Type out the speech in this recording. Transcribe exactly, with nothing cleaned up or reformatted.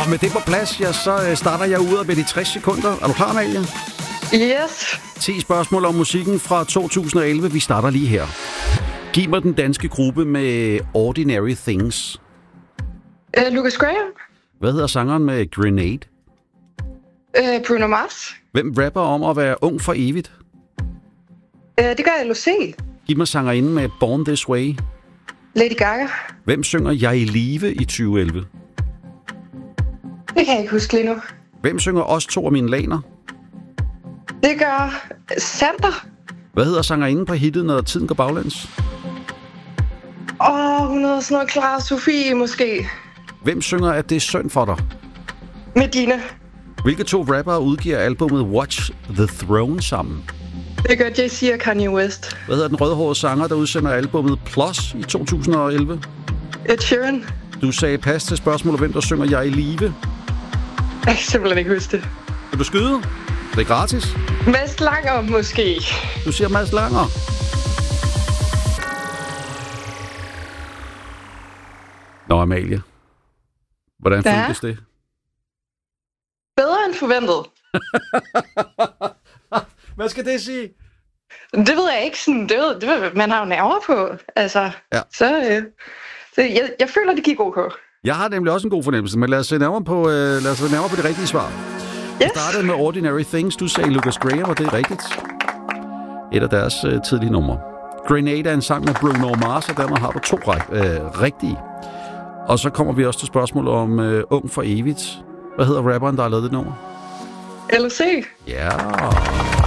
Og med det på plads, ja, så starter jeg ud med de tres sekunder. Er du klar, Amalie? Yes. ti spørgsmål om musikken fra to tusind og elleve. Vi starter lige her. Giv mig den danske gruppe med Ordinary Things. Uh, Lucas Graham. Hvad hedder sangeren med Grenade? Uh, Bruno Mars. Hvem rapper om at være ung for evigt? Uh, det gør L O C. Giv mig sangerinden med Born This Way. Lady Gaga. Hvem synger Jeg i live i tyve elleve? Det kan jeg ikke huske lige nu. Hvem synger Os to og mine laner? Det gør Sander. Hvad hedder sangerinden på hittet, når tiden går baglæns? Åh, oh, hun hedder sådan noget Clara Sofie måske. Hvem synger, at det er synd for dig? Medina. Hvilke to rappere udgiver albumet Watch the Throne sammen? Det gør Jay-Z og Kanye West. Hvad hedder den rødhårede sanger, der udsender albumet Plus i to tusind og elleve? Ed Sheeran. Du sagde pas til spørgsmålet, hvem der synger Jeg i live. Jeg kan simpelthen ikke huske det. Vil du skyde? Det er gratis. Mads Langer måske. Du siger Mads Langer. Nå, Amalie. Hvordan ja. føltes det? Bedre end forventet. Hvad skal det sige? Det ved jeg ikke. Sådan, det ved, det ved, man har jo nerver på. Altså, ja. Så, øh, så jeg, jeg føler, det gik ok. Jeg har nemlig også en god fornemmelse, men lad os se nærmere på, øh, lad os se nærmere på det rigtige svar. Yes. Jeg startede med Ordinary Things. Du sagde Lucas Graham, og det er rigtigt. Et af deres øh, tidlige numre. Grenade er en sang med Bruno Mars, og dermed har du to øh, rigtige. Og så kommer vi også til spørgsmål om øh, Ung for evigt. Hvad hedder rapperen, der har lavet det nummer? L O C. Ja.